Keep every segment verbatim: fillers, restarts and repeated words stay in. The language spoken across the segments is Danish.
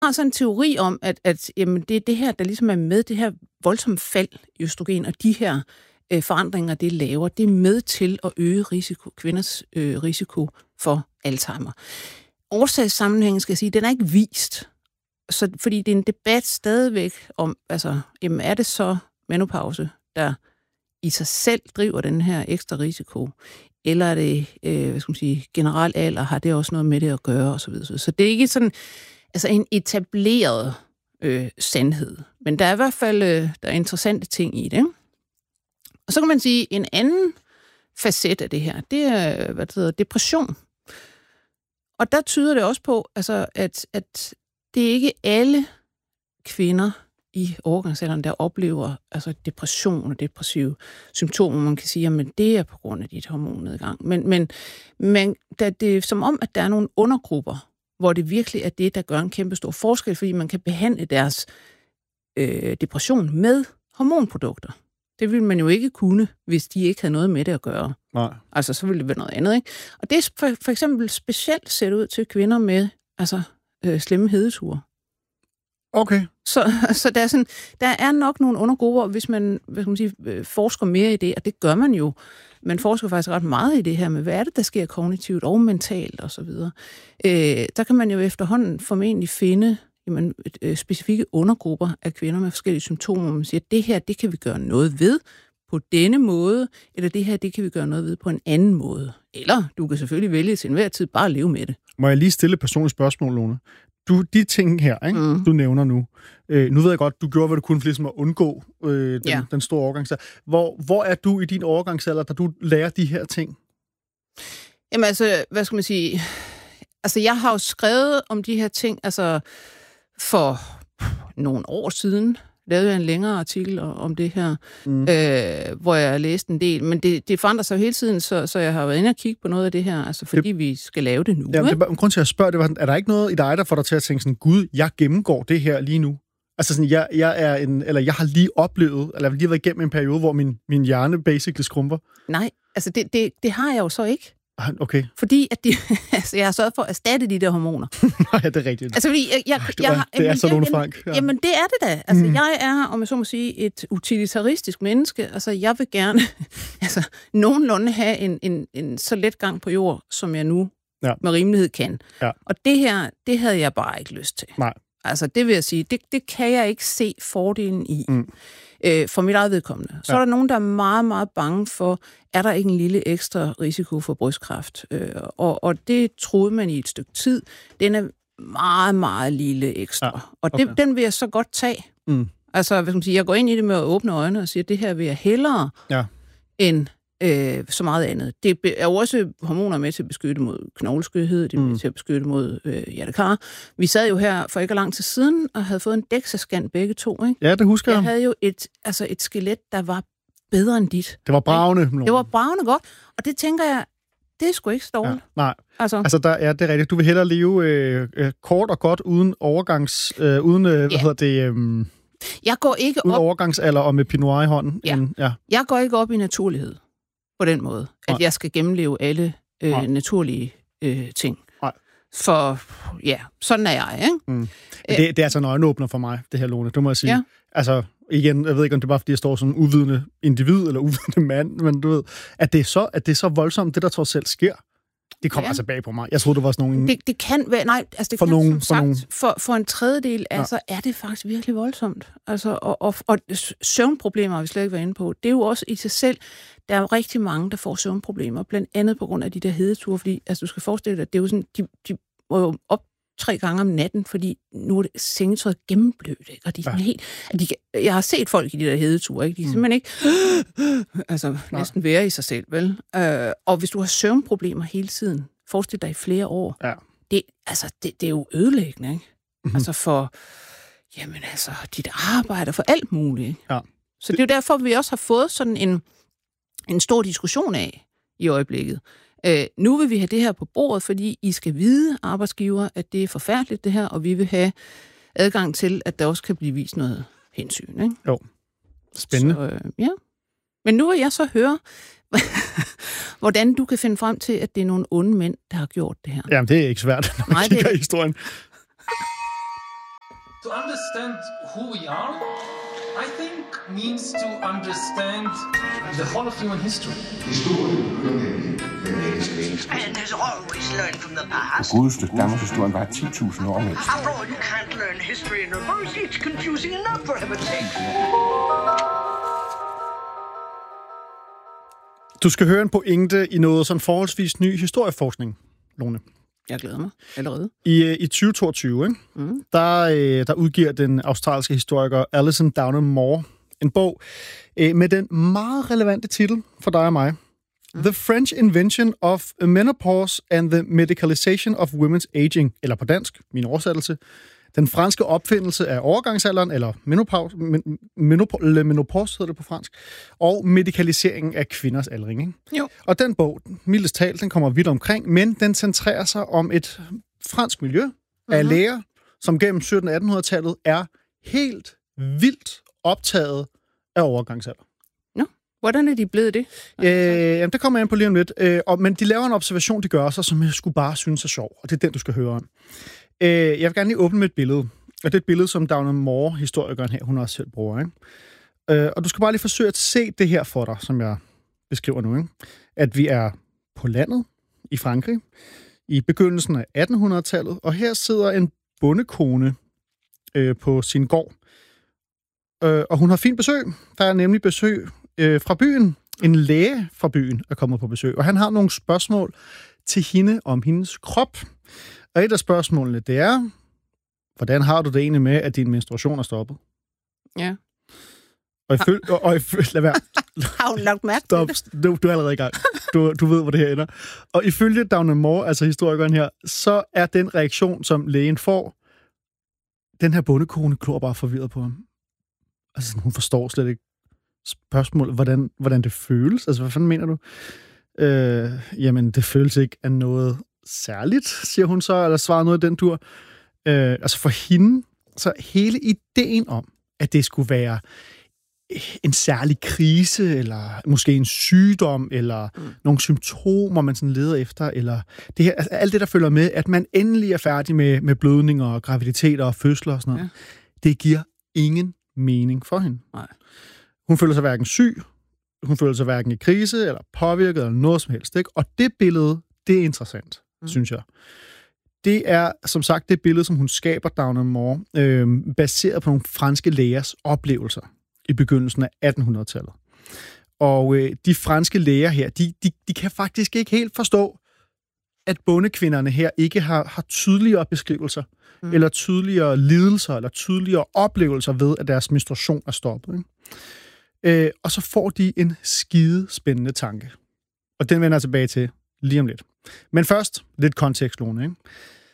har sådan en teori om, at, at jamen, det er det her, der ligesom er med, det her voldsomme fald i østrogen, og de her øh, forandringer, det laver, det er med til at øge risiko, kvinders øh, risiko for Alzheimer. Årsagssammenhængen, skal jeg sige, den er ikke vist. Så, fordi det er en debat stadigvæk om, altså, jamen, er det så menopause, der i sig selv driver den her ekstra risiko, eller er det, øh, hvad skal man sige, generel alder, har det også noget med det at gøre, og så videre. Så det er ikke sådan, altså en etableret øh, sandhed. Men der er i hvert fald, øh, der er interessante ting i det. Og så kan man sige, en anden facet af det her, det er, hvad det hedder, depression. Og der tyder det også på, altså, at, at det er ikke alle kvinder i overgangsalderen, der oplever altså depression og depressive symptomer. Man kan sige, at det er på grund af dit hormonnedgang. Men, men, men det er som om, at der er nogle undergrupper, hvor det virkelig er det, der gør en kæmpe stor forskel, fordi man kan behandle deres øh, depression med hormonprodukter. Det ville man jo ikke kunne, hvis de ikke havde noget med det at gøre. Nej. Altså, så ville det være noget andet, ikke? Og det er for, for eksempel specielt set ud til kvinder med altså, øh, slemme hedeture. Okay. Så, så der, er sådan, der er nok nogle undergrupper, hvis man, hvad skal man sige, forsker mere i det, og det gør man jo. Man forsker faktisk ret meget i det her med, hvad er det, der sker kognitivt og mentalt osv. Øh, der kan man jo efterhånden formentlig finde jamen, øh, specifikke undergrupper af kvinder med forskellige symptomer. Man siger, at det her, det kan vi gøre noget ved på denne måde, eller det her, det kan vi gøre noget ved på en anden måde. Eller du kan selvfølgelig vælge til enhver tid bare at leve med det. Må jeg lige stille et personligt spørgsmål, Lone? Du, de ting her, ikke, mm. du nævner nu, øh, nu ved jeg godt, du gjorde, hvad du kunne for ligesom at undgå øh, den, ja. den store overgangsalder. Hvor, hvor er du i din overgangsalder, da du lærer de her ting? Jamen altså, hvad skal man sige? Altså, jeg har jo skrevet om de her ting, altså for nogle år siden, lavede jeg en længere artikel om det her, mm. øh, hvor jeg læste en del. Men det, det forandrer sig jo hele tiden, så, så jeg har været inde og kigge på noget af det her, altså fordi det, vi skal lave det nu. Ja, det er, grund til at spørge, det var, er der ikke noget i dig, der får dig til at tænke sådan, gud, jeg gennemgår det her lige nu? Altså sådan, jeg, jeg er en, eller jeg har lige oplevet, eller lige været igennem en periode, hvor min, min hjerne basically skrumper. Nej, altså det, det, det har jeg jo så ikke. Okay. Fordi at de, altså, jeg har sørget for at erstatte de der hormoner. Nej, det er rigtigt. Altså, fordi jeg, jeg, det er, jeg, det er jamen, så Lone jeg, Frank. Ja. Jamen, det er det da. Altså, mm. jeg er, om jeg så må sige, et utilitaristisk menneske. Altså, jeg vil gerne altså, nogenlunde have en, en, en så let gang på jord, som jeg nu ja. med rimelighed kan. Ja. Og det her, det havde jeg bare ikke lyst til. Nej. Altså, det vil jeg sige, det, det kan jeg ikke se fordelen i. Mm. Øh, for mit eget vedkommende. Så ja. er der nogen, der er meget, meget bange for, er der ikke en lille ekstra risiko for brystkræft? Øh, og, og det troede man i et stykke tid. Den er meget, meget lille ekstra. Ja. Og okay. det, den vil jeg så godt tage. Mm. Altså, hvad skal man sige, jeg går ind i det med at åbne øjnene og siger, at det her vil jeg hellere ja. end øh, så meget andet. Det er jo også hormoner med til at beskytte mod knogleskørhed, det er med mm. til at beskytte mod øh, hjertekar. Vi sad jo her for ikke lang tid siden og havde fået en DEXA-scan begge to, ikke? Ja, det husker jeg. Jeg havde jo et, altså et skelet, der var bedre end dit. Det var bravende. Ikke? Det var bravende godt, og det tænker jeg, det er sgu ikke så dårligt. Ja, nej, altså, altså der, ja, det er rigtigt. Du vil hellere leve øh, øh, kort og godt uden overgangs, øh, uden, øh, hvad ja. hedder det... Øh, jeg går ikke uden op... overgangsalder og med Pinot Noir i hånden. Ja. End, ja. Jeg går ikke op i naturlighed. På den måde, at Nej. jeg skal gennemleve alle øh, naturlige øh, ting. Nej. For ja, sådan er jeg, ikke? Mm. Det, det er altså en øjenåbner for mig, det her, Lone, du må jeg sige. Ja. Altså, igen, jeg ved ikke, om det er bare, fordi jeg står som en uvidende individ, eller uvidende mand, men du ved, at det er så, at det er så voldsomt, det der trods selv sker. Det kommer ja. altså bag på mig. Jeg troede, det var sådan nogle... Det, det kan være... Nej, altså det for kan nogen, som for sagt, nogen. For, for en tredjedel, ja. altså, er det faktisk virkelig voldsomt. Altså, og, og, og søvnproblemer har vi slet ikke været inde på. Det er jo også i sig selv... Der er jo rigtig mange, der får søvnproblemer, blandt andet på grund af de der hedeture, fordi altså, du skal forestille dig, at det er jo sådan, de, de må jo op tre gange om natten, fordi nu er det sengetøjet gennemblødt, ikke? Og de er sådan ja. helt... De, jeg har set folk i de der hedeture, ikke? De er mm. simpelthen ikke... altså, næsten være i sig selv, vel? Øh, og hvis du har søvnproblemer hele tiden, forestil dig i flere år, ja. det, altså, det, det er jo ødelæggende, ikke? Mm-hmm. Altså for... Jamen altså, dit arbejde, for alt muligt, ikke? Ja. Så det er jo derfor, vi også har fået sådan en... en stor diskussion af i øjeblikket. Øh, nu vil vi have det her på bordet, fordi I skal vide, arbejdsgiver, at det er forfærdeligt det her, og vi vil have adgang til, at der også kan blive vist noget hensyn. Ikke? Jo. Spændende. Så, øh, ja. Men nu vil jeg så høre, hvordan du kan finde frem til, at det er nogle onde mænd, der har gjort det her. Jamen, det er ikke svært, når man Nej, kigger det... i historien. To understand who we are, I think, means to understand the whole of human history. And has always learned from the past. Godeste Danmarks historien var ti tusind år mindst. After all, you can't learn history in reverse. It's confusing enough for heaven's sake. Du skal høre en pointe i noget sådan forholdsvis ny historieforskning, Lone. Jeg glæder mig allerede. I, i tyve toogtyve, ikke? Mm. Der, der udgiver den australske historiker Alison Downham Moore en bog med den meget relevante titel for dig og mig. Mm. The French Invention of Menopause and the Medicalization of Women's Aging, eller på dansk, min oversættelse, den franske opfindelse af overgangsalderen, eller menopause, men, menopause, menopause hedder det på fransk, og medikaliseringen af kvinders aldring. Ikke? Jo. Og den bog, mildest talt, den kommer vidt omkring, men den centrerer sig om et fransk miljø mm-hmm. af læger, som gennem sytten- og attenhundredetallet er helt vildt optaget af overgangsalder. Nå, hvordan er de blevet det? Øh, jamen, det kommer jeg ind på lige om lidt. Øh, og, men de laver en observation, de gør sig, som jeg skulle bare synes er sjov, og det er den, du skal høre om. Øh, jeg vil gerne lige åbne med et billede. Og det er et billede, som Downham Moore, historikeren her, hun også selv bruger. Ikke? Øh, og du skal bare lige forsøge at se det her for dig, som jeg beskriver nu. Ikke? At vi er på landet i Frankrig i begyndelsen af attenhundredetallet, og her sidder en bondekone øh, på sin gård. Øh, og hun har fint besøg. Der er nemlig besøg øh, fra byen. En læge fra byen er kommet på besøg, og han har nogle spørgsmål til hende om hendes krop. Og et af spørgsmålene, det er, hvordan har du det egentlig med, at din menstruation er stoppet? Ja. Og ifølge... Og, og ifølge lad være. Har du lagt mærke Stop. til det? Du, du er allerede i gang. Du, du ved, hvor det her ender. Og ifølge Downham Moore, altså historikeren her, så er den reaktion, som lægen får, den her bondekone klor bare forvirret på ham. Altså, hun forstår slet ikke spørgsmålet, hvordan, hvordan det føles. Altså, hvad fanden mener du? Øh, jamen, det føles ikke af noget særligt, siger hun så, eller svarer noget i den tur. Øh, altså for hende, så hele ideen om, at det skulle være en særlig krise, eller måske en sygdom, eller mm. nogle symptomer, man sådan leder efter, eller det her, altså alt det, der følger med, at man endelig er færdig med, med blødninger og graviditeter og fødsler og sådan noget, ja. Det giver ingen mening for hende. Nej. Hun føler sig hverken syg, hun føler sig hverken i krise, eller påvirket, eller noget som helst. Ikke? Og det billede, det er interessant, mm. synes jeg. Det er, som sagt, det billede, som hun skaber, Downham Moore, øh, baseret på nogle franske lægers oplevelser i begyndelsen af attenhundredetallet. Og øh, de franske læger her, de, de, de kan faktisk ikke helt forstå, at bondekvinderne her ikke har, har tydeligere beskrivelser, mm. eller tydeligere lidelser, eller tydeligere oplevelser ved, at deres menstruation er stoppet. Ikke? Øh, og så får de en skide spændende tanke. Og den vender jeg tilbage til lige om lidt. Men først lidt kontekst, Lone. Ikke?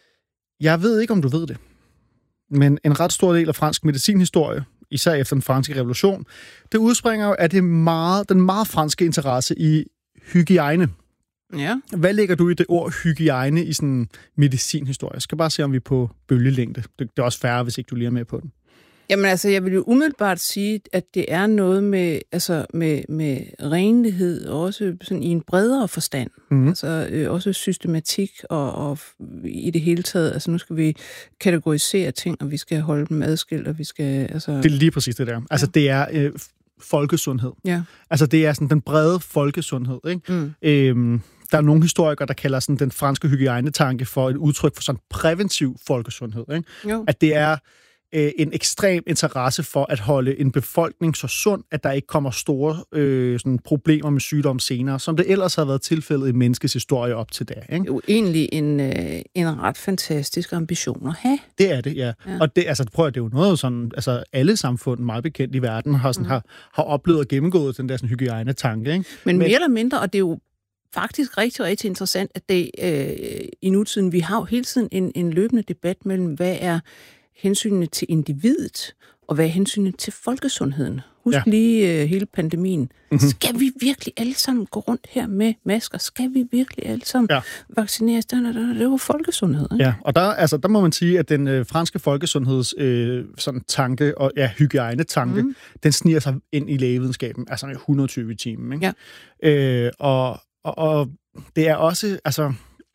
Jeg ved ikke, om du ved det, men en ret stor del af fransk medicinhistorie, især efter den franske revolution, det udspringer jo af det meget, den meget franske interesse i hygiejne. Ja. Hvad lægger du i det ord hygiejne i sådan medicinhistorie? Jeg skal bare se, om vi er på bølgelængde. Det, det er også færre, hvis ikke du lige er med på den. Jamen altså, jeg vil jo umiddelbart sige, at det er noget med, altså med, med renlighed, også sådan i en bredere forstand. Mm-hmm. Altså øh, også systematik og, og i det hele taget. Altså nu skal vi kategorisere ting, og vi skal holde dem adskilt, og vi skal... Altså... Det er lige præcis det der. Altså ja. Det er øh, folkesundhed. Ja. Altså det er sådan den brede folkesundhed, ikke? Mm. Øhm, der er nogle historikere, der kalder sådan den franske hygiejnetanke for et udtryk for sådan præventiv folkesundhed, ikke? Jo. At det er en ekstrem interesse for at holde en befolkning så sund, at der ikke kommer store øh, sådan problemer med sygdom senere, som det ellers havde været tilfældet i menneskets historie op til da. Ikke? Det er jo egentlig en, øh, en ret fantastisk ambition at have. Det er det, ja. ja. Og det, altså, prøv at det er jo noget sådan, altså alle samfund meget bekendt i verden har, sådan, mm. har, har oplevet og gennemgået den der sådan, hygiejnetanke. Ikke? Men, Men mere eller mindre, og det er jo faktisk rigtig, rigtig interessant, at det øh, i nutiden, vi har jo hele tiden en, en løbende debat mellem, hvad er hensynet til individet, og hvad er hensynet til folkesundheden. Husk ja. lige uh, hele pandemien. Mm-hmm. Skal vi virkelig alle sammen gå rundt her med masker? Skal vi virkelig alle sammen ja. vaccineres? Det er jo folkesundhed. Ikke? Ja, og der, altså, der må man sige, at den øh, franske folkesundheds øh, sådan tanke, og ja, hygiejnetanke, mm. den sniger sig ind i lægevidenskaben, altså et hundrede og tyve i timen. Ikke? Ja. Øh, og, og, og det er også, altså...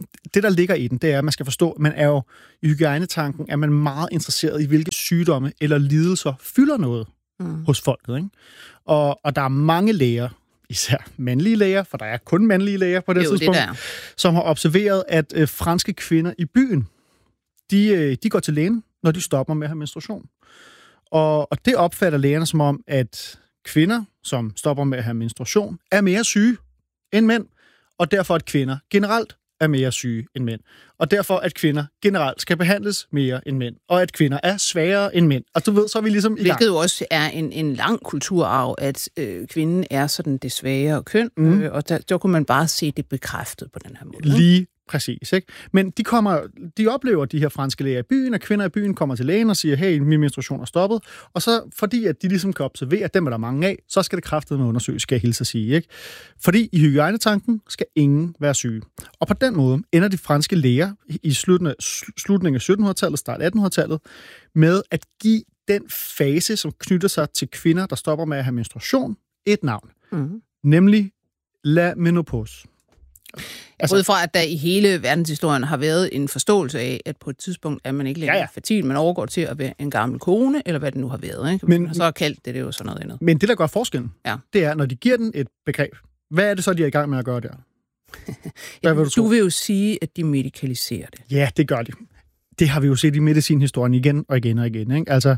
det, der ligger i den, det er, at man skal forstå, at man er jo i hygiejnetanken, er man meget interesseret i, hvilke sygdomme eller lidelser fylder noget mm. hos folket. Ikke? Og, og der er mange læger, især mandlige læger, for der er kun mandlige læger på det jo, tidspunkt, det som har observeret, at øh, franske kvinder i byen, de, øh, de går til lægen, når de stopper med at have menstruation. Og, og det opfatter lægerne som om, at kvinder, som stopper med at have menstruation, er mere syge end mænd, og derfor at kvinder generelt er mere syge end mænd. Og derfor, at kvinder generelt skal behandles mere end mænd. Og at kvinder er svagere end mænd. Og du ved, så er vi ligesom i gang. Hvilket jo også er en, en lang kulturarv, at øh, kvinden er sådan det svagere køn. Mm. Øh, og der, der kunne man bare se det bekræftet på den her måde. Lige præcis, ikke? Men de, kommer, de oplever, de her franske læger i byen, at kvinder i byen kommer til lægen og siger, hey, min menstruation er stoppet. Og så, fordi at de ligesom kan observere, at dem er der mange af, så skal det kraftedeme undersøges, skal jeg hilse at sige, ikke? Fordi i hygiejnetanken skal ingen være syge. Og på den måde ender de franske læger i slutningen af syttenhundredetallet, start attenhundredetallet, med at give den fase, som knytter sig til kvinder, der stopper med at have menstruation, et navn. Mm. Nemlig la menopause. Altså, ud fra, at der i hele verdenshistorien har været en forståelse af, at på et tidspunkt er man ikke længere ja, ja. fertil, man overgår til at være en gammel kone, eller hvad det nu har været. Ikke? Men, så har kaldt det, det er jo sådan noget andet. Men det, der gør forskellen, ja. det er, når de giver den et begreb. Hvad er det så, de er i gang med at gøre der? Hvad vil du, du vil jo sige, at de medikaliserer det. Ja, det gør de. Det har vi jo set i medicinhistorien igen og igen og igen. Ikke? Altså,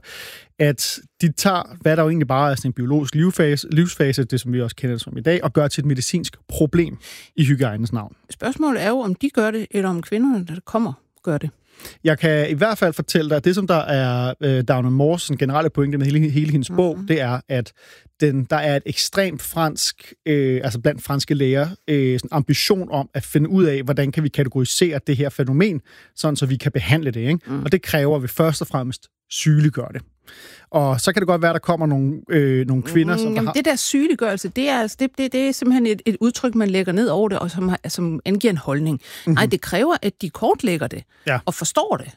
at de tager, hvad der jo egentlig bare er sådan en biologisk livsfase, livsfase, det som vi også kender det som i dag, og gør til et medicinsk problem i hygiejnens navn. Spørgsmålet er jo, om de gør det, eller om kvinderne, der kommer, gør det. Jeg kan i hvert fald fortælle dig, at det, som der er øh, Dagmar Moores generelle pointe med hele, hele hendes mm-hmm. bog, det er, at den, der er et ekstremt fransk, øh, altså blandt franske læger, øh, sådan ambition om at finde ud af, hvordan kan vi kategorisere det her fænomen, sådan så vi kan behandle det. Ikke? Mm. Og det kræver, at vi først og fremmest sygeliggør det. Og så kan det godt være, at der kommer nogle, øh, nogle kvinder, som mm, jamen, har... det der sygeliggørelse, det er, det, det, det er simpelthen et, et udtryk, man lægger ned over det, og som, som angiver en holdning. Mm-hmm. Nej, det kræver, at de kortlægger det, ja. og forstår det.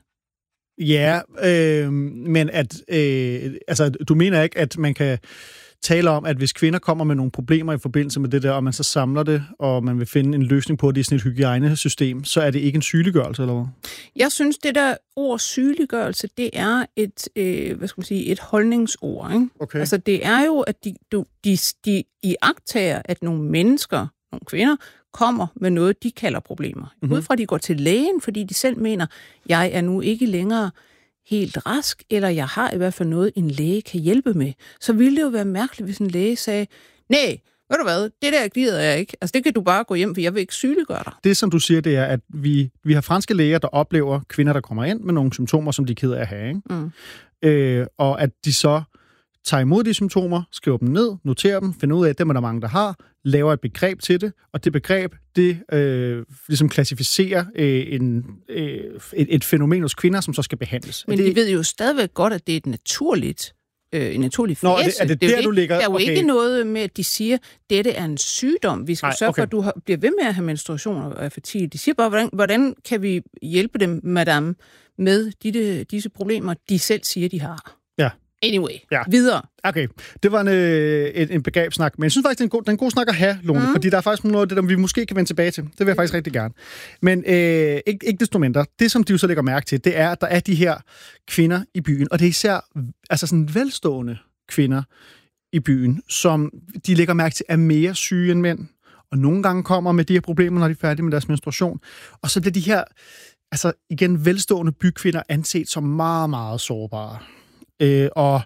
Ja, øh, men at... Øh, altså, du mener ikke, at man kan tale om, at hvis kvinder kommer med nogle problemer i forbindelse med det der, og man så samler det, og man vil finde en løsning på det i sådan et hygiejnesystem, så er det ikke en sygeliggørelse, eller hvad? Jeg synes, det der ord sygeliggørelse, det er et, øh, hvad skal man sige, et holdningsord. Ikke? Okay. Altså, det er jo, at de, de, de, de iagttager, at nogle mennesker, nogle kvinder, kommer med noget, de kalder problemer. Mm-hmm. Ud fra, at de går til lægen, fordi de selv mener, jeg er nu ikke længere helt rask, eller jeg har i hvert fald noget, en læge kan hjælpe med. Så ville det jo være mærkeligt, hvis en læge sagde, nej, ved du hvad, det der gider jeg ikke. Altså, det kan du bare gå hjem, for jeg vil ikke sygeliggøre dig. Det, som du siger, det er, at vi, vi har franske læger, der oplever kvinder, der kommer ind med nogle symptomer, som de er ked af at have. Ikke? Mm. Øh, og at de så tager imod de symptomer, skriver dem ned, noterer dem, finder ud af, at dem er der mange, der har, laver et begreb til det, og det begreb, det øh, ligesom klassificerer øh, en, øh, et, et fænomen hos kvinder, som så skal behandles. Men det, vi ved jo stadigvæk godt, at det er et naturligt, øh, en naturlig fase. Nå, er det, er det, det der, er du ligger? Der er jo okay. ikke noget med, at de siger, at dette er en sygdom. Vi skal Nej, sørge okay. for, at du har, bliver ved med at have menstruation og er fertil. De siger bare, hvordan, hvordan kan vi hjælpe dem, madame, med de, disse problemer, de selv siger, de har. Ja. Anyway, ja. Videre. Okay, det var en, øh, en, en begrebssnak, men jeg synes faktisk, det er en god, det er en god snak at have, Lone, mm. fordi der er faktisk noget af det, der vi måske kan vende tilbage til. Det vil jeg faktisk rigtig gerne. Men øh, ikke, ikke desto mindre, det som de jo så lægger mærke til, det er, at der er de her kvinder i byen, og det er især altså sådan velstående kvinder i byen, som de lægger mærke til, er mere syge end mænd, og nogle gange kommer med de her problemer, når de er færdige med deres menstruation, og så bliver de her, altså igen, velstående bykvinder anset som meget, meget sårbare. Øh, og,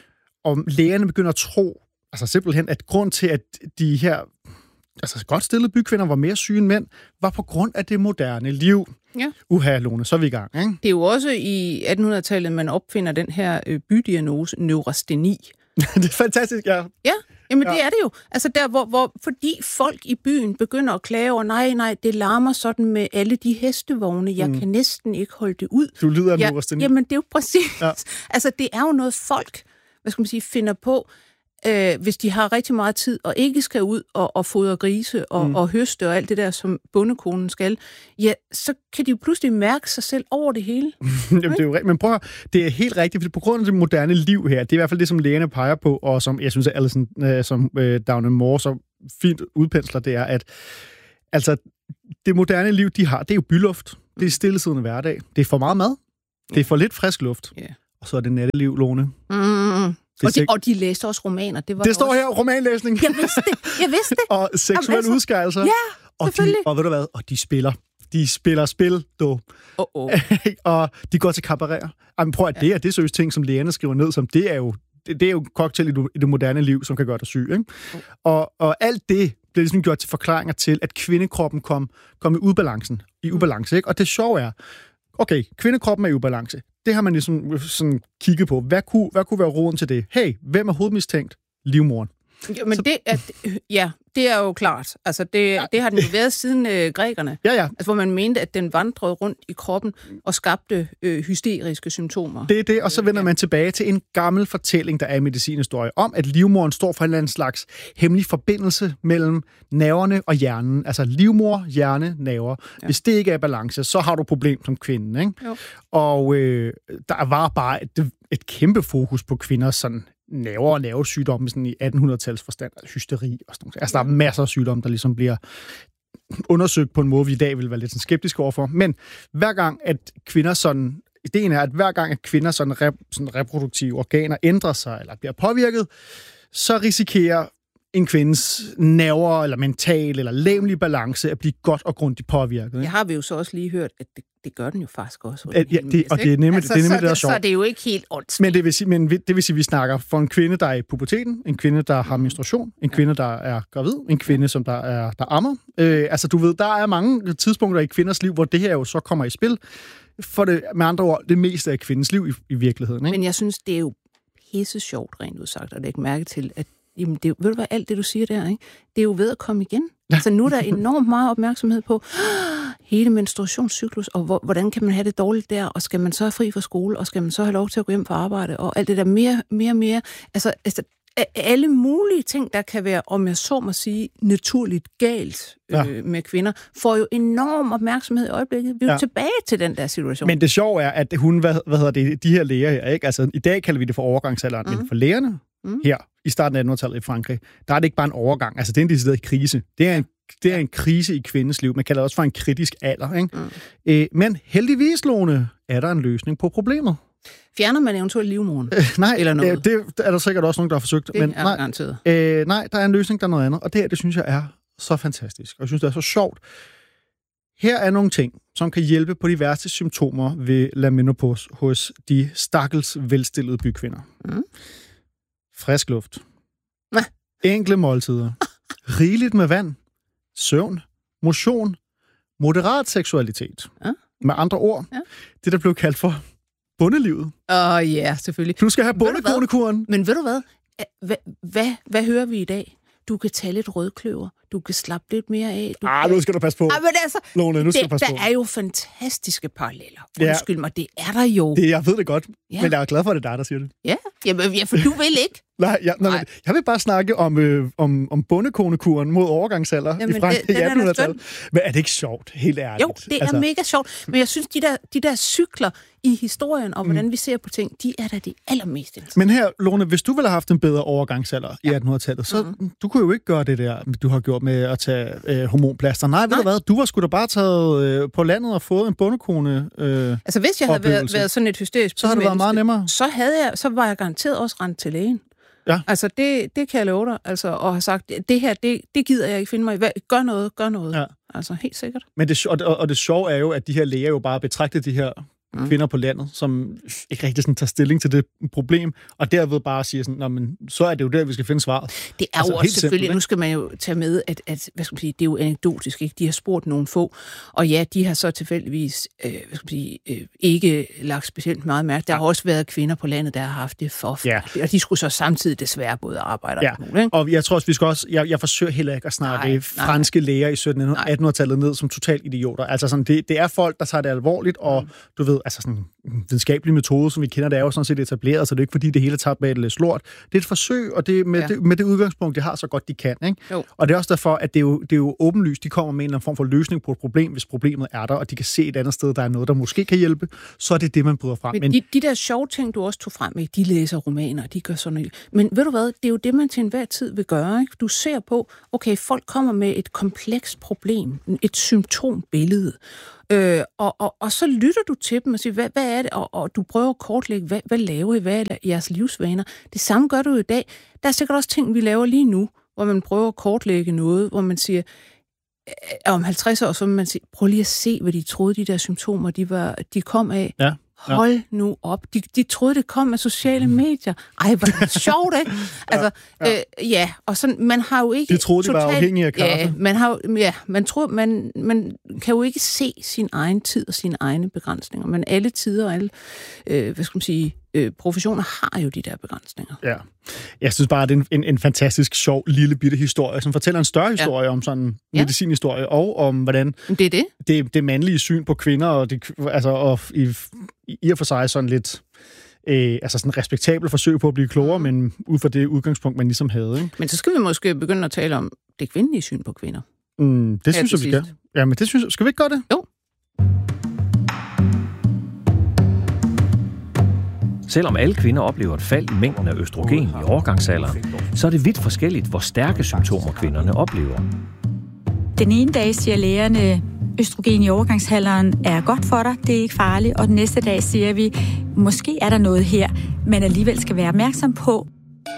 og lægerne begynder at tro, altså simpelthen, at grund til, at de her altså godt stillede bykvinder var mere syge end mænd, var på grund af det moderne liv. Ja. Uha, Lone, så er vi i gang, ikke? Det er jo også i attenhundredetallet, man opfinder den her øh, bydiagnose, neurasteni. Det er fantastisk, ja. Ja, jamen ja. Det er det jo. Altså der, hvor, hvor, fordi folk i byen begynder at klage over, nej, nej, det larmer sådan med alle de hestevogne, jeg mm. kan næsten ikke holde det ud. Du lyder af ja, neurasteni. Jamen, det er jo præcis. Ja. Altså, det er jo noget folk, hvad skal man sige, finder på, øh, hvis de har rigtig meget tid, og ikke skal ud og, og fodre grise og, mm. og høste og alt det der, som bondekonen skal, ja, så kan de jo pludselig mærke sig selv over det hele. Jamen, det er jo rigtigt. Men prøv at høre, det er helt rigtigt, for på grund af det moderne liv her, det er i hvert fald det, som lægerne peger på, og som jeg synes, at Alison, øh, som øh, Dagmar Moore så fint udpensler, det er, at altså, det moderne liv, de har, det er jo byluft. Det er stillesiddende hverdag. Det er for meget mad. Det er for lidt frisk luft. Yeah. Og så er det natteliv, Lone. Mm. Og, de, og de læste også romaner. Det, var det står også... her, romanlæsning. Jeg vidste det. Jeg vidste det. og seksuelle altså, udskejelser. Ja, og selvfølgelig. De, og ved du hvad? Og de spiller. De spiller spil, du. Oh, oh. og de går til cabareter. Jamen prøv at det er det seriøse ting, som lægerne skriver ned, som det er jo det, det er jo en cocktail i det, i det moderne liv, som kan gøre dig syg. Ikke? Oh. Og, og alt det bliver ligesom gjort til forklaringer til, at kvindekroppen kom, kom i ubalancen. I ubalance, ikke? Og det sjove er, okay, kvindekroppen er i ubalance. Det har man ligesom sådan kigget på. Hvad kunne, hvad kunne være roden til det? Hey, hvem er hovedmistænkt? Livmoderen. Jo, men så... det er, ja, det er jo klart. Altså, det, ja. det har den jo været siden øh, grækerne. Ja, ja. Altså, hvor man mente, at den vandrede rundt i kroppen og skabte øh, hysteriske symptomer. Det er det, og så vender man tilbage til en gammel fortælling, der er i medicinhistorie, om, at livmoderen står for en eller anden slags hemmelig forbindelse mellem nerverne og hjernen. Altså livmor, hjerne, nerver. Ja. Hvis det ikke er i balance, så har du problem som kvinde. Ikke? Jo. Og øh, der var bare et, et kæmpe fokus på kvinders sådan nerver og nervesygdomme sådan i attenhundrede-tals forstand, hysteri og sådan noget. Altså, der er masser af sygdomme, der ligesom bliver undersøgt på en måde, vi i dag vil være lidt sådan skeptiske overfor. Men hver gang, at kvinder sådan... Ideen er, at hver gang, at kvinder sådan, rep, sådan reproduktive organer ændrer sig eller bliver påvirket, så risikerer en kvindes nerver eller mental eller legemlig balance at blive godt og grundigt påvirket. Ikke? Jeg har vi jo så også lige hørt, at det, det gør den jo faktisk også. At, ja, det, og det er nemlig, altså, det, er nemlig så, det, der er sjovt. Så det er jo ikke helt ondt. Men det vil sige, men det vil sige, at vi snakker for en kvinde, der er i puberteten, en kvinde, der har menstruation, en kvinde, der er gravid, en kvinde, som der er der ammer. Øh, altså, du ved, der er mange tidspunkter i kvinders liv, hvor det her jo så kommer i spil. For det, med andre ord, det meste af kvindens liv i, i virkeligheden. Ikke? Men jeg synes, det er jo pisse sjovt, rent udsagt, at lægge mærke til, at jamen, det, ved du hvad, alt det, du siger der, ikke? Det er jo ved at komme igen. Ja. Altså, nu er der enormt meget opmærksomhed på hele menstruationscyklus, og hvor, hvordan kan man have det dårligt der, og skal man så have fri fra skole, og skal man så have lov til at gå hjem på arbejde, og alt det der mere, mere, mere. Altså, altså alle mulige ting, der kan være, om jeg så må sige, naturligt galt ja. øh, med kvinder, får jo enorm opmærksomhed i øjeblikket. Vi er jo ja. tilbage til den der situation. Men det sjove er, at hun, hvad, hvad hedder det, de her læger her, ikke? Altså, i dag kalder vi det for overgangsalderen, mm. men for lægerne mm. her, i starten af attenhundredetallet i Frankrig, der er det ikke bare en overgang. Altså, det er en decideret krise. Det er en, det er en krise i kvindens liv. Man kalder det også for en kritisk alder. Ikke? Mm. Øh, men heldigvis, Lone, er der en løsning på problemet. Fjerner man eventuelt livmoderen? Øh, nej, eller noget? Øh, det er der sikkert også nogen, der har forsøgt. Det men er nej, garanteret. Øh, nej, der er en løsning, der er noget andet. Og det her, det synes jeg er så fantastisk. Og jeg synes, det er så sjovt. Her er nogle ting, som kan hjælpe på de værste symptomer ved la menopause hos de stakkels velstillede bykvinder. Mm. Frisk luft. Hva? Enkle måltider. Rigeligt med vand. Søvn. Motion. Moderat seksualitet. Ja. Med andre ord, ja. det der blev kaldt for bondelivet. Åh oh, ja, yeah, selvfølgelig. Du skal have bondekonekuren. Men ved du hvad? Hvad, hvad? Hvad hører vi i dag? Du kan tage lidt rødkløver. Du kan slappe lidt mere af. Du ah, kan... nu skal du passe på. Ah, men altså, Lone, nu skal det, du passe der på. er jo fantastiske paralleller. Ja. Undskyld mig, det er der jo. Det, jeg ved det godt, ja. men jeg er glad for, at det er dig, der siger det. Ja, Jamen, ja for du vil ikke. Nej, jeg, nej, nej. jeg vil bare snakke om, øh, om, om bondekonekuren mod overgangsalder Jamen, i Frankrig i attenhundredetallet. Men er det ikke sjovt, helt ærligt? Jo, det er altså... mega sjovt. Men jeg synes, de der, de der cykler i historien, og hvordan mm. vi ser på ting, de er da det allermest interessante. Men her, Lone, hvis du ville have haft en bedre overgangsalder ja. i attenhundredetallet, så mm-hmm. du kunne jo ikke gøre det der, du har gjort med at tage øh, hormonplaster. Nej, Nej, ved du hvad? Du var sgu da bare taget øh, på landet og fået en bondekone øh, Altså, hvis jeg havde været, været sådan et hysterisk så havde det været meget nemmere. Så, havde jeg, så var jeg garanteret også rendt til lægen. Ja. Altså, det, det kan jeg love dig. Altså, og have sagt, det her, det, det gider jeg ikke finde mig i. Gør noget, gør noget. Ja. Altså, helt sikkert. Men det, og, og det sjove er jo, at de her læger jo bare betragter de her mm. kvinder på landet, som ikke rigtig sådan tager stilling til det problem, og derved bare siger sådan, nå, men så er det jo der, vi skal finde svaret. Det er altså, jo også selvfølgelig, simpelt, nu skal man jo tage med, at, at hvad skal man sige, det er jo anekdotisk, ikke? De har spurgt nogle få, og ja, de har så tilfældigvis øh, hvad skal man sige, øh, ikke lagt specielt meget mærke. Der ja. har også været kvinder på landet, der har haft det for ja. og de skulle så samtidig desværre både arbejde ja. og muligt, ikke? Og jeg tror også, vi skal også, jeg, jeg forsøger heller ikke at snakke nej, franske nej. læger i syttenhundrede-attenhundredetallet ned som totalt idioter. Altså sådan, det, det er folk, der tager det alvorligt, og mm. du ved, altså sådan videnskabelige metode, som vi kender, det er jo sådan set etableret, så det er ikke fordi, det hele tager med et slort. Det er et forsøg, og det med, ja. det, med det udgangspunkt, det har så godt de kan. Ikke? Og det er også derfor, at det er, jo, det er jo åbenlyst, de kommer med en eller anden form for løsning på et problem, hvis problemet er der, og de kan se et andet sted, der er noget, der måske kan hjælpe, så er det det, man bryder frem. Men, Men de, de der sjove ting, du også tog frem med, de læser romaner, de gør sådan noget. Men ved du hvad, det er jo det, man til enhver tid vil gøre. Ikke? Du ser på, okay, folk kommer med et komplekst problem, et symptombillede, Øh, og, og, og så lytter du til dem og siger, hvad, hvad er det? Og, og du prøver at kortlægge, hvad, hvad laver I? Hvad er jeres livsvaner? Det samme gør du i dag. Der er sikkert også ting, vi laver lige nu, hvor man prøver at kortlægge noget, hvor man siger, om halvtreds år, så man siger, prøv lige at se, hvad de troede, de der symptomer, de, var, de kom af. Ja. Hold ja. nu op. De, de troede, det kom af sociale medier. Ej, hvor er det sjovt, ikke? Altså, ja, ja. Øh, ja, og sådan, man har jo ikke... De troede, totalt, de var afhængige af kaffe. Ja, man, har, ja, man, tror, man, man kan jo ikke se sin egen tid og sine egne begrænsninger, men alle tider og alle, øh, hvad skal man sige, øh, professioner har jo de der begrænsninger. Ja. Jeg synes bare, at det er en, en, en fantastisk sjov lille bitte historie, som fortæller en større historie ja. om sådan ja. medicinhistorie, og om hvordan det er det. Det, det mandlige syn på kvinder, og, det, altså, og i, i og for sig sådan lidt øh, altså sådan respektabelt forsøg på at blive klogere, men ud fra det udgangspunkt, man ligesom havde. Ikke? Men så skal vi måske begynde at tale om det kvindelige syn på kvinder. Mm, det synes jeg, vi kan. Ja, men det synes jeg. Skal vi ikke gøre det? Jo. Selvom alle kvinder oplever et fald i mængden af østrogen i overgangsalderen, så er det vidt forskelligt, hvor stærke symptomer kvinderne oplever. Den ene dag siger lægerne, østrogen i overgangsalderen er godt for dig, det er ikke farligt, og den næste dag siger vi, måske er der noget her, men alligevel skal være opmærksom på.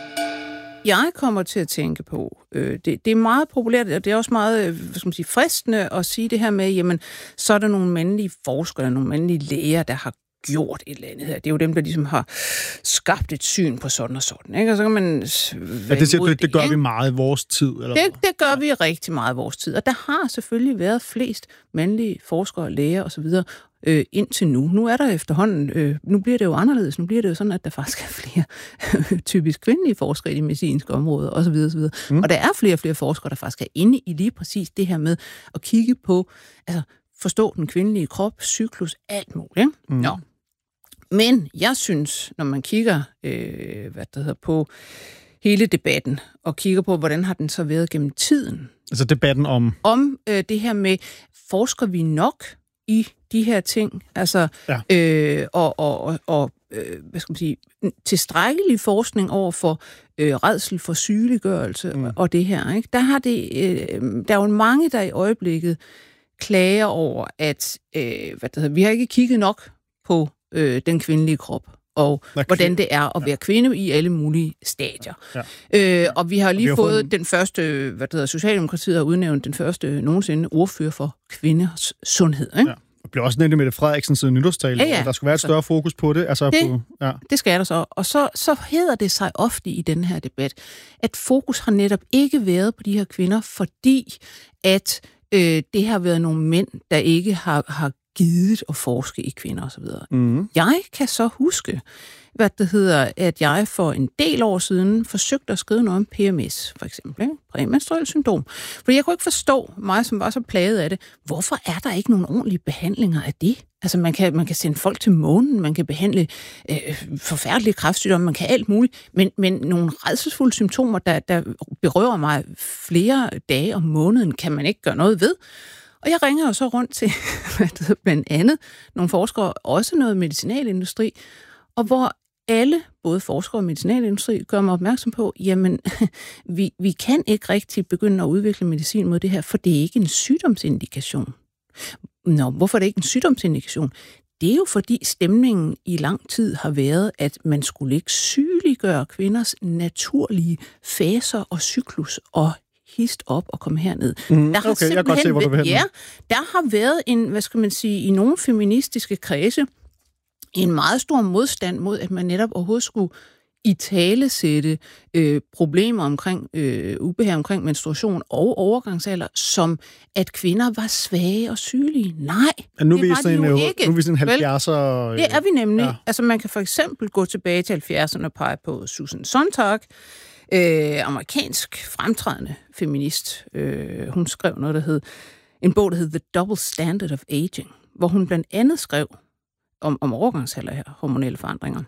Jeg kommer til at tænke på, øh, det, det er meget populært, og det er også meget hvad skal man sige, fristende at sige det her med, jamen, så er der nogle mandlige forskere, nogle mandlige læger, der har gjort et eller andet her. Det er jo dem, der ligesom har skabt et syn på sådan og sådan. Ikke? Og så kan man... Ja, det, det, det gør det, vi meget i vores tid. Eller det, det gør vi rigtig meget i vores tid. Og der har selvfølgelig været flest mandlige forskere, læger osv. Øh, indtil nu. Nu er der efterhånden... Øh, nu bliver det jo anderledes. Nu bliver det jo sådan, at der faktisk er flere typisk kvindelige forskere i de medicinske områder osv. osv. Mm. Og der er flere og flere forskere, der faktisk er inde i lige præcis det her med at kigge på... altså forstå den kvindelige krop, cyklus, alt muligt. Mm. Nå. Men jeg synes, når man kigger øh, hvad det hedder, på hele debatten, og kigger på, hvordan har den så været gennem tiden. Altså debatten om? Om øh, det her med, forsker vi nok i de her ting? Altså, ja. øh, og, og, og øh, hvad skal man sige, tilstrækkelig forskning over for øh, rædsel for sygeliggørelse mm. og det her. Ikke? Der, har det, øh, der er jo mange, der i øjeblikket klager over, at øh, hvad det hedder, vi har ikke kigget nok på øh, den kvindelige krop, og hvordan det er at være kvinde i alle mulige stadier. Ja. Øh, og vi har lige har fået, fået den første, hvad det hedder, Socialdemokratiet har udnævnt den første nogensinde ordfører for kvinders sundhed. Ikke? Ja. Det blev også nævnt Mette Frederiksen siden nytårstale, ja, ja. Der skulle være et større fokus på det. Altså det, på, ja. det skal der så. Og så, så hedder det sig ofte i den her debat, at fokus har netop ikke været på de her kvinder, fordi at øh, det har været nogle mænd, der ikke har, har givet at forske i kvinder osv. Mm. Jeg kan så huske, hvad det hedder, at jeg for en del år siden forsøgte at skrive noget om P M S, for eksempel, ikke? Præmenstruelt syndrom. For jeg kunne ikke forstå, mig som var så plaget af det, hvorfor er der ikke nogen ordentlige behandlinger af det? Altså man kan, man kan sende folk til månen, man kan behandle øh, forfærdelige kræftsygdomme, man kan alt muligt, men, men nogle rædselsfulde symptomer, der, der berører mig flere dage om måneden, kan man ikke gøre noget ved. Og jeg ringer jo så rundt til blandt andet nogle forskere, også noget medicinalindustri, og hvor alle, både forskere og medicinalindustri, gør mig opmærksom på, jamen, vi, vi kan ikke rigtig begynde at udvikle medicin mod det her, for det er ikke en sygdomsindikation. Nå, hvorfor er det ikke en sygdomsindikation? Det er jo fordi stemningen i lang tid har været, at man skulle ikke sygeliggøre kvinders naturlige faser og cyklus og hist op og komme herned. Mm, der har okay, jeg kan godt se, hvor du vil hen. Ja, der har været en, hvad skal man sige, i nogle feministiske kredse, en meget stor modstand mod, at man netop overhovedet skulle italesætte øh, problemer omkring øh, ubehag omkring menstruation og overgangsalder, som at kvinder var svage og sygelige. Nej, ja, nu det var de jo en, ikke. Nu er vi sådan halvfjerdser. Det er vi nemlig. Ja. Altså man kan for eksempel gå tilbage til halvfjerdserne og pege på Susan Sontag, øh, amerikansk fremtrædende feminist. Øh, hun skrev noget, der hed, en bog, der hed The Double Standard of Aging, hvor hun blandt andet skrev, om, om overgangsalder her, hormonelle forandringer.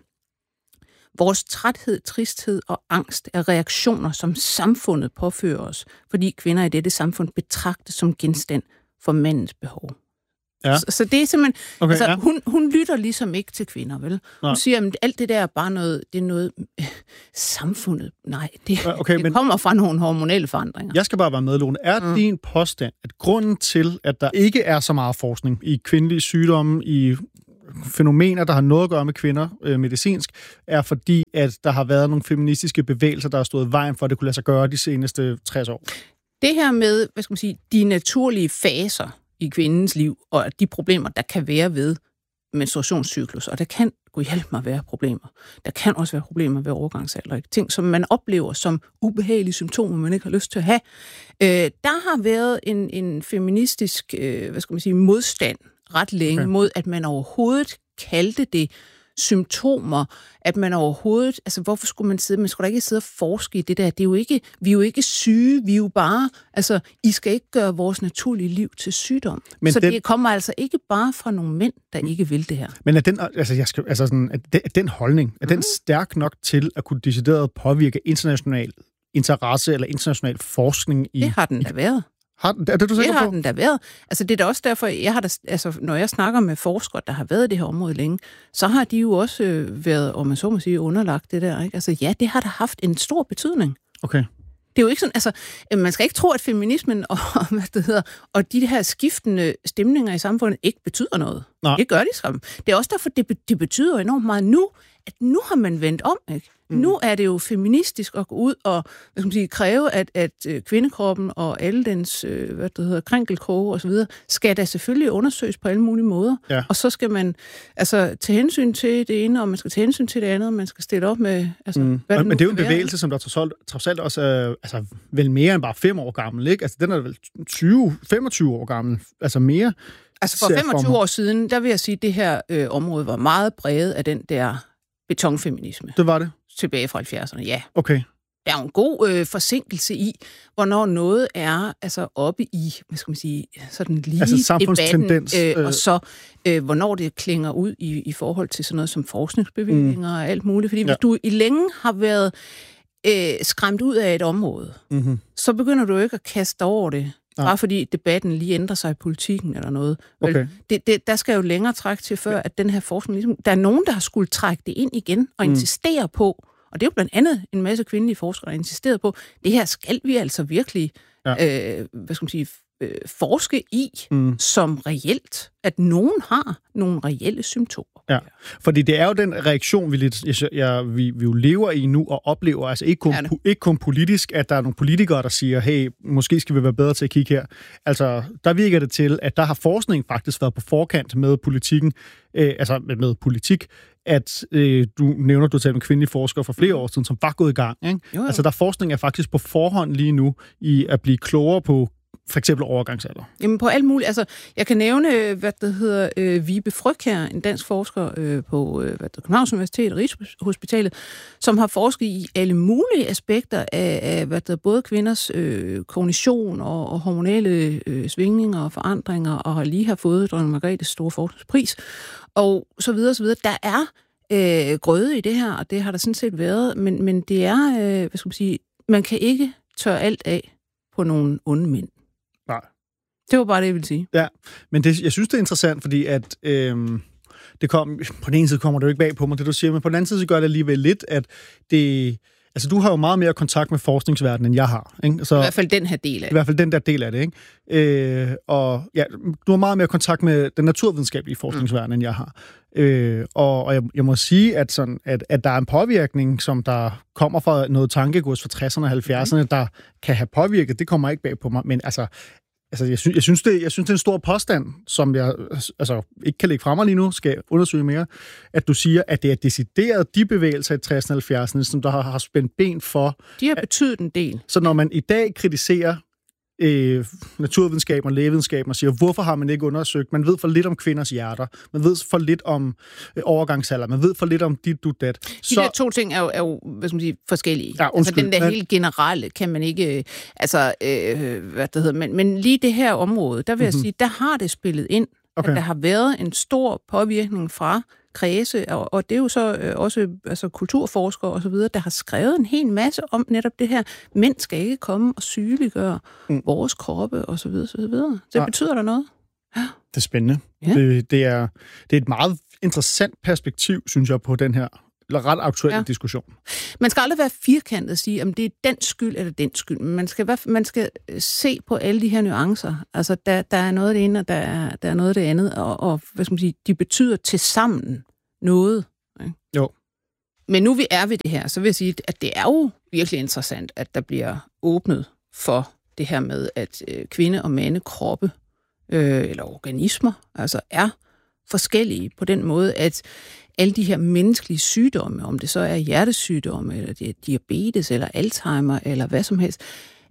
Vores træthed, tristhed og angst er reaktioner, som samfundet påfører os, fordi kvinder i dette samfund betragtes som genstand for mandens behov. Ja. Så, så det er simpelthen... Okay, altså, ja. hun, hun lytter ligesom ikke til kvinder, vel? Nej. Hun siger, at alt det der er bare noget... Det er noget... Øh, samfundet... Nej, det, okay, det men, kommer fra nogle hormonelle forandringer. Jeg skal bare være med, Lone. Er mm. din påstand, at grunden til, at der ikke er så meget forskning i kvindelige sygdomme, i fænomener, der har noget at gøre med kvinder øh, medicinsk, er fordi, at der har været nogle feministiske bevægelser, der har stået i vejen for, at det kunne lade sig gøre de seneste tres år? Det her med, hvad skal man sige, de naturlige faser i kvindens liv, og de problemer, der kan være ved menstruationscyklus, og der kan, gud hjælpe mig, være problemer. Der kan også være problemer ved overgangsalder. Ikke? Ting, som man oplever som ubehagelige symptomer, man ikke har lyst til at have. Øh, der har været en, en feministisk, øh, hvad skal man sige, modstand ret længe okay. mod, at man overhovedet kaldte det symptomer, at man overhovedet, altså hvorfor skulle man sidde, man skulle da ikke sidde og forske i det der, det er jo ikke, vi er jo ikke syge, vi er jo bare, altså, I skal ikke gøre vores naturlige liv til sygdom. Men så den, det kommer altså ikke bare fra nogle mænd, der ikke vil det her. Men er den, altså, jeg skal, altså sådan, at den, den holdning, er mm. den stærk nok til at kunne decideret påvirke international interesse eller international forskning i... Det har den da været. Har, er det, du det har på? den da været. Altså, det er da også derfor, jeg har da, altså, når jeg snakker med forskere, der har været i det her område længe, så har de jo også øh, været, om man så må sige, underlagt det der. Ikke? Altså, ja, det har da haft en stor betydning. Okay. Det er jo ikke sådan, altså, man skal ikke tro, at feminismen og, hvad det hedder, og de her skiftende stemninger i samfundet ikke betyder noget. Nej. Det gør de skam. Det er også derfor, det, det betyder enormt meget nu, at nu har man vendt om, ikke? Mm. Nu er det jo feministisk at gå ud og, hvad skal man sige, kræve, at, at kvindekroppen og alle dens, hvad det hedder, krænkelkroge og så videre, skal da selvfølgelig undersøges på alle mulige måder. Ja. Og så skal man altså tage hensyn til det ene, og man skal tage hensyn til det andet, og man skal stille op med, altså, mm. hvad det Men det er jo en bevægelse, være. som der trods alt også er altså, vel mere end bare fem år gammel, ikke? Altså, den er vel tyve, femogtyve år gammel, altså mere. Altså for femogtyve år siden, der vil jeg sige, at det her øh, område var meget præget af den der betonfeminisme. Det var det? Tilbage fra halvfjerdserne, ja. Okay. Der er jo en god øh, forsinkelse i, hvornår noget er altså oppe i, hvad skal man sige, sådan lige altså debatten, øh, og så øh, hvornår det klinger ud i, i forhold til sådan noget som forskningsbevillinger mm. og alt muligt. Fordi ja. hvis du i længe har været øh, skræmt ud af et område, mm-hmm. så begynder du jo ikke at kaste over det, ja. bare fordi debatten lige ændrer sig i politikken eller noget. Okay. Det, det, der skal jo længere trække til, før at den her forskning ligesom... Der er nogen, der har skulle trække det ind igen og mm. insistere på, og det er jo blandt andet en masse kvindelige forskere, der har insisteret på, det her skal vi altså virkelig ja. øh, hvad skal man sige, øh, forske i mm. som reelt, at nogen har nogle reelle symptomer. Ja, fordi det er jo den reaktion, vi, lidt, jeg, jeg, vi, vi jo lever i nu og oplever, altså ikke kun, ikke kun politisk, at der er nogle politikere, der siger, hey, måske skal vi være bedre til at kigge her. Altså, der virker det til, at der har forskning faktisk været på forkant med politikken, øh, altså med, med politik, at øh, du nævner, du talte med kvindelige forskere for flere år siden, som var gået i gang. Ikke? Jo, jo. Altså, der forskning er faktisk på forhånd lige nu i at blive klogere på for eksempel overgangsalder. Jamen på alt muligt. Altså, jeg kan nævne, hvad det hedder, øh, Vibe Frøkjær, en dansk forsker øh, på øh, hvad det, Københavns Universitet og Rigshospitalet, som har forsket i alle mulige aspekter af, af hvad det, både kvinders øh, kognition og, og hormonale øh, svingninger og forandringer, og har lige har fået dronning Margrethes store forskningspris, og så videre, så videre. Der er øh, grøde i det her, og det har der sådan set været, men, men det er, øh, hvad skal man sige, man kan ikke tørre alt af på nogle onde mænd. Nej. Det var bare det, jeg ville sige. Ja, men det, jeg synes, det er interessant, fordi at øhm, det kom, på den ene side kommer det jo ikke bag på mig, det du siger, men på den anden side så gør det alligevel lidt, at det... Altså, du har jo meget mere kontakt med forskningsverdenen, end jeg har. Ikke? Så, I hvert fald den her del af det. I hvert fald den der del af det, ikke? Øh, og ja, du har meget mere kontakt med den naturvidenskabelige forskningsverden, mm. end jeg har. Øh, og og jeg, jeg må sige, at, sådan, at, at der er en påvirkning, som der kommer fra noget tankegods fra tresserne og halvfjerdserne, mm. der kan have påvirket. Det kommer ikke bag på mig, men altså... Altså, jeg synes, jeg, synes det, jeg synes, det er en stor påstand, som jeg altså, ikke kan lægge frem mig lige nu, skal jeg undersøge mere, at du siger, at det er decideret de bevægelser i tresserne og halvfjerdserne, som der har, har spændt ben for... De har betydet en del. Så når man i dag kritiserer øh, naturvidenskaben og lægevidenskaben og siger, hvorfor har man ikke undersøgt? Man ved for lidt om kvinders hjerter, man ved for lidt om øh, overgangsalder, man ved for lidt om dit, du, dat. De så, der to ting er jo, er jo hvad skal man sige, forskellige. Ja, undskyld, altså den der men, helt generelle kan man ikke, altså, øh, hvad det hedder, men, men lige det her område, der vil mm-hmm. jeg sige, der har det spillet ind, Okay. At der har været en stor påvirkning fra kredse, og, og det er jo så øh, også altså, kulturforskere og så videre, der har skrevet en hel masse om netop det her. Mænd skal ikke komme og sygeliggøre mm. vores kroppe og så videre, så videre. Det ja. betyder der noget. Ja. Det er spændende. Ja. Det, det, er, det er et meget interessant perspektiv, synes jeg, på den her eller ret aktuelle ja. diskussion. Man skal aldrig være firkantet og sige, om det er den skyld eller den skyld. Man skal, man skal se på alle de her nuancer. Altså, der, der er noget af det ene, og der er, der er noget af det andet, og, og hvad skal man sige, de betyder tilsammen noget. Ikke? Jo. Men nu vi er ved det her, så vil jeg sige, at det er jo virkelig interessant, at der bliver åbnet for det her med, at øh, kvinde- og mandekroppe, øh, eller organismer, altså er forskellige på den måde, at alle de her menneskelige sygdomme, om det så er hjertesygdomme, eller det er diabetes, eller Alzheimer, eller hvad som helst,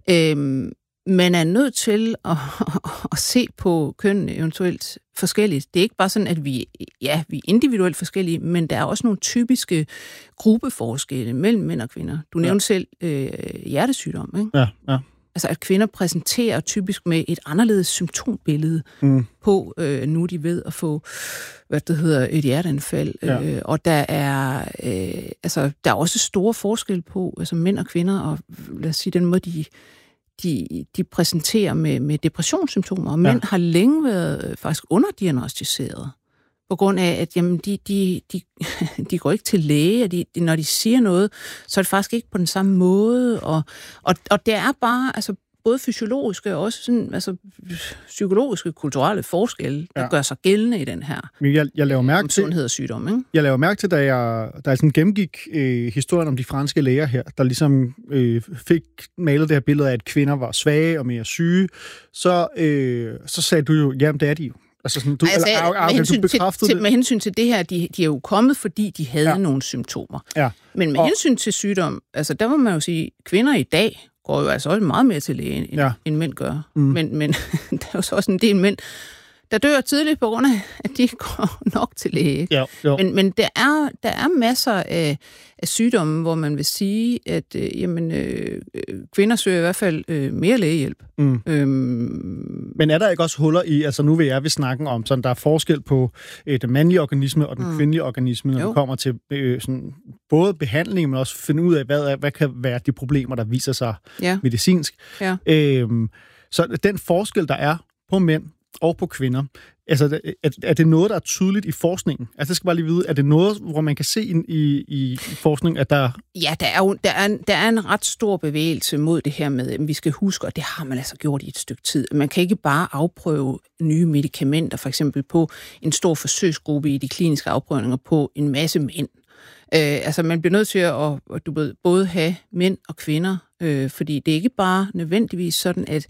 øhm, man er nødt til at, at se på kønnene eventuelt forskelligt. Det er ikke bare sådan, at vi, ja, vi er individuelt forskellige, men der er også nogle typiske gruppeforskelle mellem mænd og kvinder. Du nævnte ja. selv øh, hjertesygdom, ikke? Ja, ja. Altså, at kvinder præsenterer typisk med et anderledes symptombillede mm. på, øh, nu de ved at få, hvad det hedder, et hjerteanfald. Ja. Øh, og der er, øh, altså, der er også store forskel på altså mænd og kvinder, og lad os sige, den måde, de, de, de præsenterer med, med depressionssymptomer. Og mænd ja. har længe været faktisk underdiagnostiseret, på grund af, at jamen, de, de, de, de går ikke til læge, og de, de, når de siger noget, så er det faktisk ikke på den samme måde. Og, og, og det er bare altså, både fysiologiske og også sådan, altså, psykologiske, kulturelle forskelle, der ja. gør sig gældende i den her jeg, jeg laver mærke til, sundhed og sygdom. Ikke? Jeg laver mærke til, da jeg, da jeg sådan gennemgik øh, historien om de franske læger her, der ligesom øh, fik malet det her billede af, at kvinder var svage og mere syge, så, øh, så sagde du jo, jamen det er de jo. Altså sådan, du, altså, eller, med, okay, hensyn du til, til, med hensyn til det her, de, de er jo kommet, fordi de havde ja. nogle symptomer. Ja. Men med og, hensyn til sygdom, altså der må man jo sige, kvinder i dag går jo altså også meget mere til læge, end, ja. end mænd gør. Mm. Men, men der er jo så også en del mænd, der dør tidligt på grund af, at de går nok til læge. Ja, jo. Men, men der, er, der er masser af, af sygdomme, hvor man vil sige, at øh, jamen, øh, kvinder søger i hvert fald øh, mere lægehjælp. Mm. Øhm, men er der ikke også huller i, altså nu vil jeg ved snakken om, sådan der er forskel på øh, den mandlige organisme og den mm. kvindelige organisme, når jo. det kommer til øh, sådan, både behandling, men også finde ud af, hvad, hvad kan være de problemer, der viser sig ja. medicinsk. Ja. Øhm, så den forskel, der er på mænd og på kvinder. Altså, er, er det noget, der er tydeligt i forskningen? Altså, det skal bare lige vide, er det noget, hvor man kan se i, i, i forskning, at der... Ja, der er jo der er, der er en ret stor bevægelse mod det her med, at vi skal huske, og det har man altså gjort i et stykke tid. Man kan ikke bare afprøve nye medicamenter, for eksempel på en stor forsøgsgruppe i de kliniske afprøvninger på en masse mænd. Øh, altså, man bliver nødt til at, at du ved, både have mænd og kvinder, øh, fordi det er ikke bare nødvendigvis sådan, at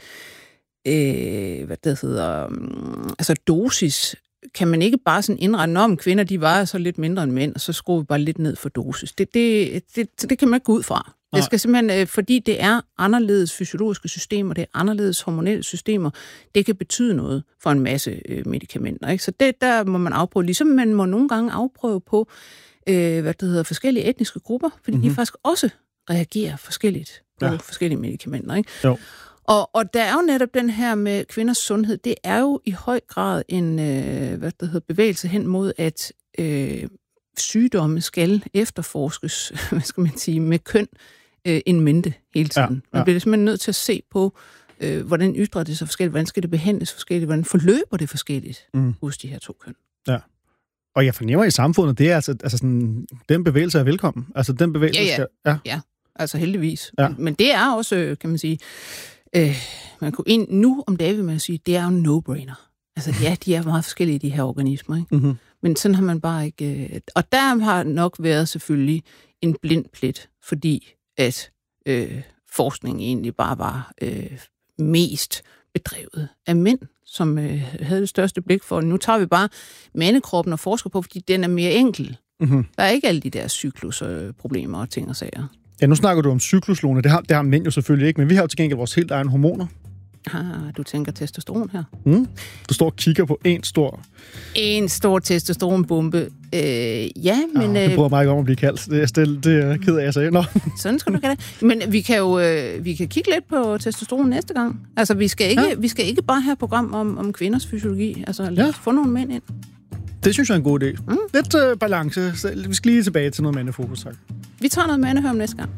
Øh, hvad det hedder, um, altså dosis, kan man ikke bare sådan indrette, om kvinder, de vejer så lidt mindre end mænd, og så skruer vi bare lidt ned for dosis. Det, det, det, det kan man ikke gå ud fra. Nej. Det skal simpelthen, øh, fordi det er anderledes fysiologiske systemer, det er anderledes hormonelle systemer, det kan betyde noget for en masse øh, medicamenter. Ikke? Så det, der må man afprøve, ligesom man må nogle gange afprøve på, øh, hvad det hedder, forskellige etniske grupper, fordi mm-hmm. de faktisk også reagerer forskelligt på ja. forskellige medicamenter. Ikke? Jo. Og, og der er jo netop den her med kvinders sundhed, det er jo i høj grad en øh, hvad det hedder, bevægelse hen mod, at øh, sygdomme skal efterforskes, hvad skal man sige, med køn øh, en mente hele tiden. Ja, ja. Man bliver simpelthen nødt til at se på, øh, hvordan ytrer det sig forskelligt, hvordan skal det behandles forskelligt, hvordan forløber det forskelligt mm. hos de her to køn. Ja. Og jeg fornemmer i samfundet, det er altså, altså sådan, den bevægelse er velkommen. Altså den bevægelse ja, ja. skal... Ja, ja. Altså heldigvis. Ja. Men, men det er også, kan man sige, øh, man kunne ind, nu om dagen vil man sige, det er jo en no-brainer. Altså ja, de er meget forskellige, de her organismer. Ikke? Mm-hmm. Men sådan har man bare ikke... Øh, og der har nok været selvfølgelig en blind plet, fordi at øh, forskningen egentlig bare var øh, mest bedrevet af mænd, som øh, havde det største blik for. Nu tager vi bare mandekroppen og forsker på, fordi den er mere enkel. Mm-hmm. Der er ikke alle de der cyklusproblemer og ting og sager. Ja, nu snakker du om cyklus, Lone. Det har, det har mænd jo selvfølgelig ikke, men vi har jo til gengæld vores helt egen hormoner. Ah, du tænker testosteron her. Mm. Du står og kigger på en stor... En stor testosteronbombe. Øh, ja, men... Oh, det bryder mig ikke om at blive kaldt. Det er, stille, det er ked af, jeg sagde. Nå. Sådan skal du gøre det. Men vi kan jo øh, vi kan kigge lidt på testosteron næste gang. Altså, vi skal ikke, ja. vi skal ikke bare have et program om, om kvinders fysiologi. Altså, lad os ja. få nogle mænd ind. Det synes jeg er en god idé. Mm. Lidt øh, balance. Vi skal lige tilbage til noget mandefokus, tak. Vi tager noget mandehørm næste gang.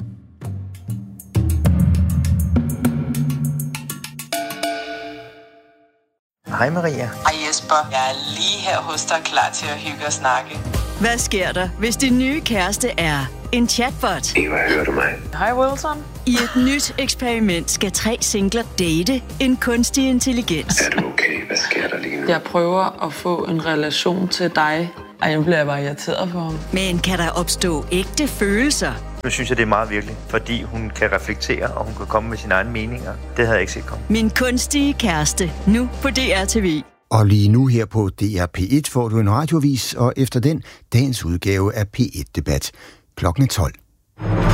Hej Maria. Hej Jesper. Jeg er lige her hos dig, klar til at hygge og snakke. Hvad sker der, hvis din nye kæreste er en chatbot? Eva, hører du mig? Hej Wilson. I et nyt eksperiment skal tre singler date en kunstig intelligens. Er du okay? Hvad sker der lige nu? Jeg prøver at få en relation til dig. Ej, jeg bliver bare irriteret på ham. Men kan der opstå ægte følelser? Nu synes jeg, det er meget virkelig, fordi hun kan reflektere, og hun kan komme med sine egne meninger. Det havde jeg ikke set komme. Min kunstige kæreste, nu på D R T V. Og lige nu her på D R P et får du en radioavis, og efter den dagens udgave af P et Debat klokken tolv.